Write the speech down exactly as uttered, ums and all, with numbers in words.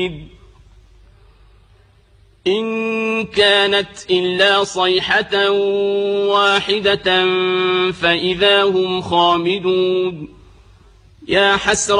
إن كانت إلا صيحة واحدة فإذا هم خامدون. يا حسرة